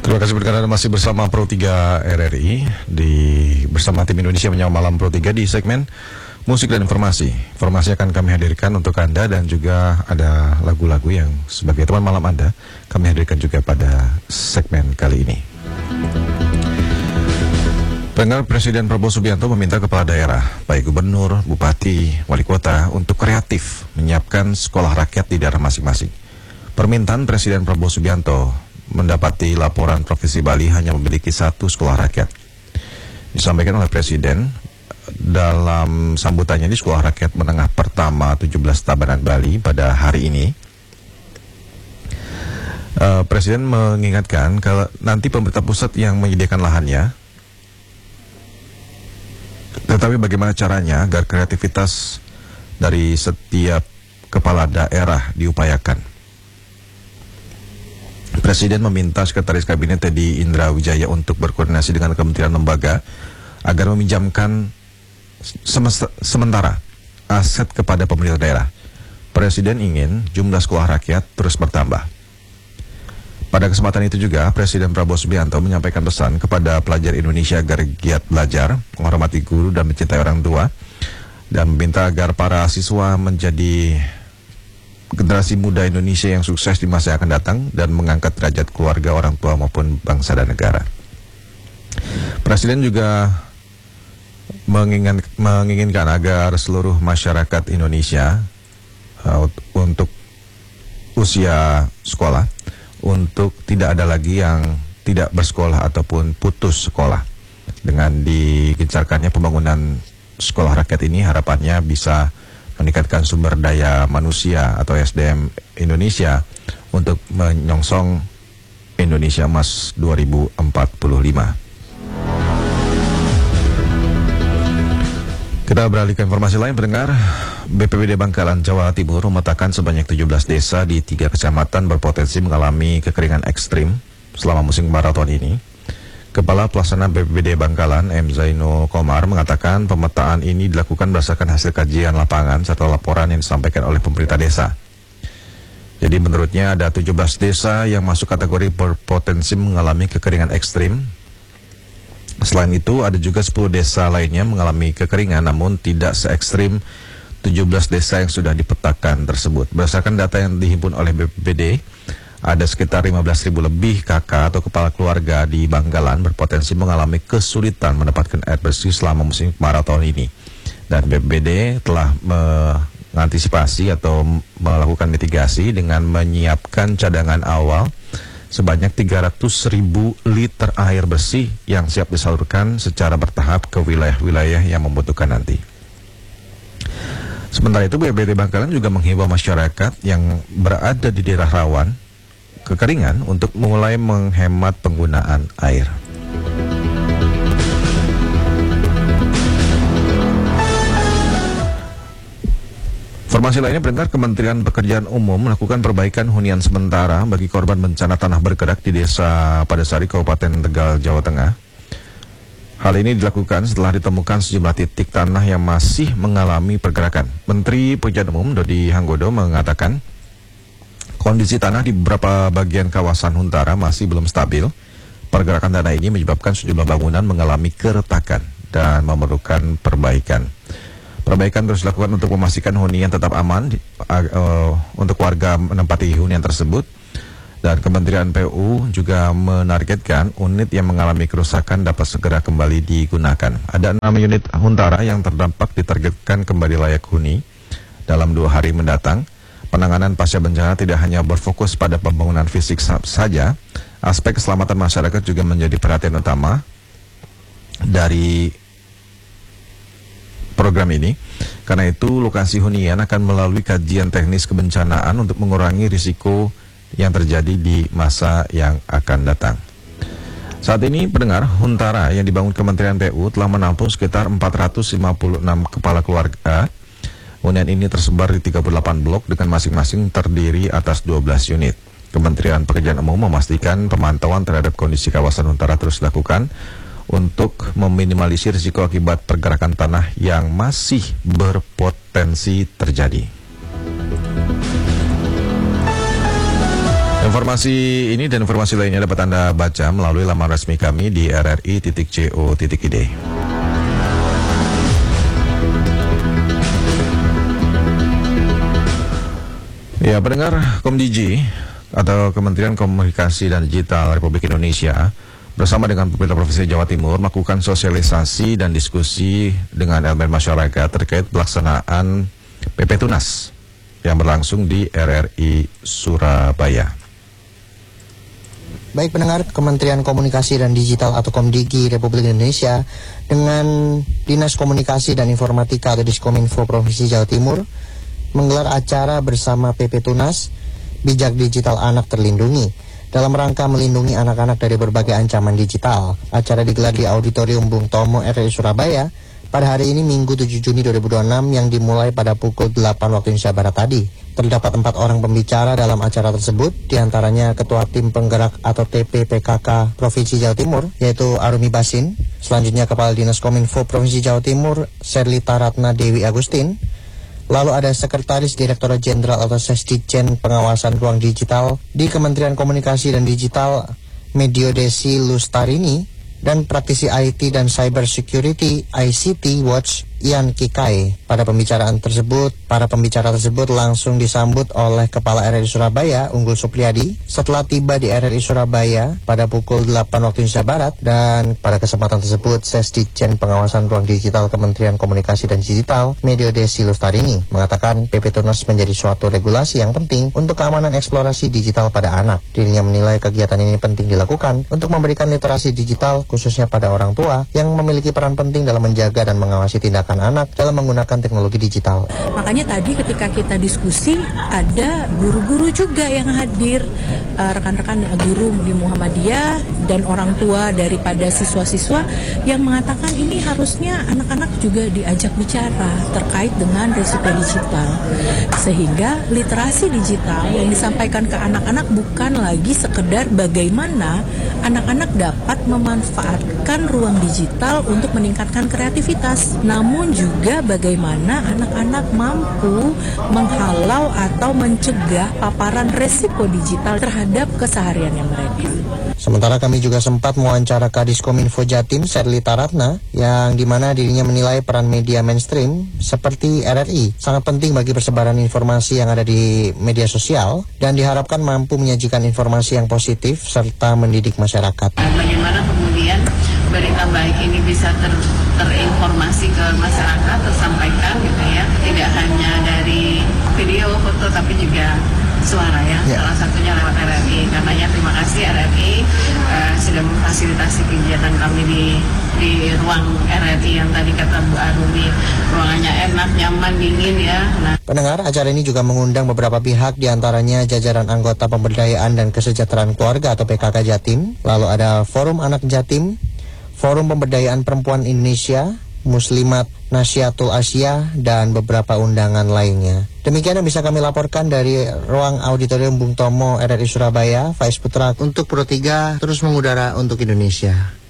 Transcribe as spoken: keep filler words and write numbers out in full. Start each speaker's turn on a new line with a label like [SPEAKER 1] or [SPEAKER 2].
[SPEAKER 1] Terima kasih karena masih bersama Pro tiga R R I di bersama tim Indonesia Menyapa Malam Pro tiga di segmen musik dan informasi. Informasi akan kami hadirkan untuk Anda dan juga ada lagu-lagu yang sebagai teman malam Anda kami hadirkan juga pada segmen kali ini. Pendengar, Presiden Prabowo Subianto meminta kepala daerah, baik gubernur, bupati, wali kota untuk kreatif menyiapkan sekolah rakyat di daerah masing-masing. Permintaan Presiden Prabowo Subianto mendapati laporan Provinsi Bali hanya memiliki satu sekolah rakyat. Disampaikan oleh Presiden dalam sambutannya di Sekolah Rakyat Menengah Pertama tujuh belas Tabanan Bali pada hari ini. Uh, Presiden mengingatkan kalau nanti pemerintah pusat yang menyediakan lahannya, tetapi bagaimana caranya agar kreativitas dari setiap kepala daerah diupayakan. Presiden meminta Sekretaris Kabinet Teddy Indra Wijaya untuk berkoordinasi dengan kementerian lembaga agar meminjamkan semesta, sementara aset kepada pemerintah daerah. Presiden ingin jumlah sekolah rakyat terus bertambah. Pada kesempatan itu juga, Presiden Prabowo Subianto menyampaikan pesan kepada pelajar Indonesia agar giat belajar, menghormati guru dan mencintai orang tua, dan meminta agar para siswa menjadi generasi muda Indonesia yang sukses di masa yang akan datang dan mengangkat derajat keluarga, orang tua maupun bangsa dan negara. Presiden juga menginginkan, menginginkan agar seluruh masyarakat Indonesia uh, untuk usia sekolah untuk tidak ada lagi yang tidak bersekolah ataupun putus sekolah. Dengan digencarkannya pembangunan sekolah rakyat ini, harapannya bisa meningkatkan sumber daya manusia atau S D M Indonesia untuk menyongsong Indonesia Emas dua ribu empat puluh lima. Kita beralih ke informasi lain, pendengar. B P B D Bangkalan, Jawa Timur memetakan sebanyak tujuh belas desa di tiga kecamatan berpotensi mengalami kekeringan ekstrim selama musim kemarau tahun ini. Kepala Pelaksana B P B D Bangkalan, M. Zainul Komar, mengatakan pemetaan ini dilakukan berdasarkan hasil kajian lapangan serta laporan yang disampaikan oleh pemerintah desa. Jadi menurutnya ada tujuh belas desa yang masuk kategori berpotensi mengalami kekeringan ekstrim. Selain itu ada juga sepuluh desa lainnya mengalami kekeringan namun tidak se ekstrim tujuh belas desa yang sudah dipetakan tersebut. Berdasarkan data yang dihimpun oleh B P B D, ada sekitar lima belas ribu lebih kakak atau kepala keluarga di Bangkalan berpotensi mengalami kesulitan mendapatkan air bersih selama musim kemarau tahun ini. Dan B P B D telah mengantisipasi atau melakukan mitigasi dengan menyiapkan cadangan awal sebanyak tiga ratus ribu liter air bersih yang siap disalurkan secara bertahap ke wilayah-wilayah yang membutuhkan nanti. Sementara itu, B P B D Bangkalan juga menghimbau masyarakat yang berada di daerah rawan kekeringan untuk mulai menghemat penggunaan air. Informasi lainnya, pendengar, Kementerian Pekerjaan Umum melakukan perbaikan hunian sementara bagi korban bencana tanah bergerak di Desa Padasari, Kabupaten Tegal, Jawa Tengah. Hal ini dilakukan setelah ditemukan sejumlah titik tanah yang masih mengalami pergerakan. Menteri Pekerjaan Umum Dodi Hanggodo mengatakan kondisi tanah di beberapa bagian kawasan Huntara masih belum stabil. Pergerakan tanah ini menyebabkan sejumlah bangunan mengalami keretakan dan memerlukan perbaikan. Perbaikan terus dilakukan untuk memastikan hunian tetap aman uh, untuk warga menempati hunian tersebut. Dan Kementerian P U juga menargetkan unit yang mengalami kerusakan dapat segera kembali digunakan. Ada enam unit Huntara yang terdampak ditargetkan kembali layak huni dalam dua hari mendatang. Penanganan pasca bencana tidak hanya berfokus pada pembangunan fisik saja, aspek keselamatan masyarakat juga menjadi perhatian utama dari program ini. Karena itu, lokasi hunian akan melalui kajian teknis kebencanaan untuk mengurangi risiko yang terjadi di masa yang akan datang. Saat ini, pendengar, Huntara yang dibangun Kementerian P U telah menampung sekitar empat ratus lima puluh enam kepala keluarga. Hunian ini tersebar di tiga puluh delapan blok dengan masing-masing terdiri atas dua belas unit. Kementerian Pekerjaan Umum memastikan pemantauan terhadap kondisi kawasan Huntara terus dilakukan untuk meminimalisir risiko akibat pergerakan tanah yang masih berpotensi terjadi. Informasi ini dan informasi lainnya dapat Anda baca melalui laman resmi kami di r r i titik co titik i d. Ya, pendengar, Komdigi atau Kementerian Komunikasi dan Digital Republik Indonesia bersama dengan pemerintah Provinsi Jawa Timur melakukan sosialisasi dan diskusi dengan elemen masyarakat terkait pelaksanaan P P Tunas yang berlangsung di R R I Surabaya.
[SPEAKER 2] Baik pendengar, Kementerian Komunikasi dan Digital atau Komdigi Republik Indonesia dengan Dinas Komunikasi dan Informatika atau Diskominfo Provinsi Jawa Timur menggelar acara bersama P P Tunas Bijak Digital Anak Terlindungi dalam rangka melindungi anak-anak dari berbagai ancaman digital. Acara digelar di Auditorium Bung Tomo R R I Surabaya pada hari ini Minggu tujuh Juni dua ribu dua puluh enam yang dimulai pada pukul delapan waktu Indonesia Barat tadi. Terdapat empat orang pembicara dalam acara tersebut, diantaranya Ketua Tim Penggerak atau T P P K K Provinsi Jawa Timur, yaitu Arumi Basin. Selanjutnya Kepala Dinas Kominfo Provinsi Jawa Timur, Serlita Ratna Dewi Agustin. Lalu ada Sekretaris Direktorat Jenderal atau Sesdijen Pengawasan Ruang Digital di Kementerian Komunikasi dan Digital, Medio Desi Lustarini, dan praktisi I T dan Cyber Security I C T Watch Ian Kikai. Pada pembicaraan tersebut, para pembicara tersebut langsung disambut oleh Kepala R R I Surabaya, Unggul Supriyadi, setelah tiba di R R I Surabaya pada pukul delapan waktu Indonesia Barat. Dan pada kesempatan tersebut, Sesdijen Pengawasan Ruang Digital Kementerian Komunikasi dan Digital, Medio Desi Lustarini, mengatakan P P Tunas menjadi suatu regulasi yang penting untuk keamanan eksplorasi digital pada anak. Dirinya menilai kegiatan ini penting dilakukan untuk memberikan literasi digital khususnya pada orang tua yang memiliki peran penting dalam menjaga dan mengawasi tindakan anak dalam menggunakan teknologi digital.
[SPEAKER 3] Makanya tadi ketika kita diskusi ada guru-guru juga yang hadir, uh, rekan-rekan guru di Muhammadiyah dan orang tua daripada siswa-siswa yang mengatakan ini harusnya anak-anak juga diajak bicara terkait dengan risiko digital. Sehingga literasi digital yang disampaikan ke anak-anak bukan lagi sekedar bagaimana anak-anak dapat memanfaatkan ruang digital untuk meningkatkan kreativitas, namun juga bagaimana anak-anak mampu menghalau atau mencegah paparan resiko digital terhadap kesehariannya mereka.
[SPEAKER 2] Sementara kami juga sempat mewawancara Kadis Kominfo Jatim, Serlita Ratna, yang dimana dirinya menilai peran media mainstream seperti R R I sangat penting bagi persebaran informasi yang ada di media sosial dan diharapkan mampu menyajikan informasi yang positif serta mendidik masyarakat.
[SPEAKER 4] Bagaimana kemudian berita baik ini bisa ter, terinformasi ke masyarakat, tersampaikan gitu ya, tidak hanya dari video, foto, tapi juga suara ya, ya. Salah satunya lewat R R I. Karenanya terima kasih R R I uh, sudah memfasilitasi kegiatan kami di di ruang R R I yang tadi kata Bu Arumi, ruangannya enak, nyaman, dingin ya. Nah.
[SPEAKER 2] Pendengar, acara ini juga mengundang beberapa pihak, diantaranya jajaran anggota pemberdayaan dan kesejahteraan keluarga atau P K K Jatim, lalu ada Forum Anak Jatim, Forum Pemberdayaan Perempuan Indonesia, Muslimat Nasyatul Asia, dan beberapa undangan lainnya. Demikian yang bisa kami laporkan dari ruang Auditorium Bung Tomo R R I Surabaya. Faiz Putra untuk Pro tiga terus mengudara untuk Indonesia.